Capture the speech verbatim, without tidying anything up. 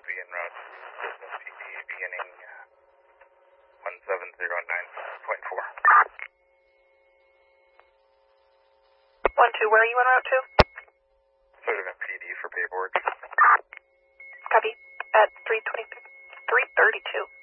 will be en route to Citizen P D beginning one seven zero nine point four. one two, where are you en route to? Citizen P D for paperwork. Copy. At three twenty, three thirty-two.